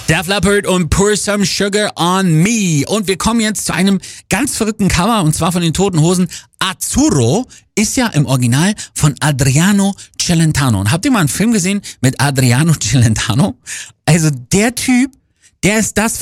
Def Leppard und Pour Some Sugar on Me. Und wir kommen jetzt zu einem ganz verrückten Cover, und zwar von den Toten Hosen. Azzurro ist ja im Original von Adriano Celentano. Und habt ihr mal einen Film gesehen mit Adriano Celentano? Also der Typ, der ist das,